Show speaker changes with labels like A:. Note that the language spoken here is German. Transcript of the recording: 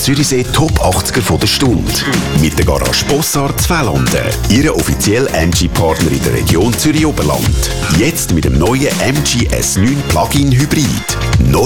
A: Zürichsee Top 80er von der Stunde. Mit der Garage Bossard Zwellanden. Ihre offizielle MG-Partner in der Region Zürich-Oberland. Jetzt mit dem neuen MG S9 Plug-in Hybrid. Neu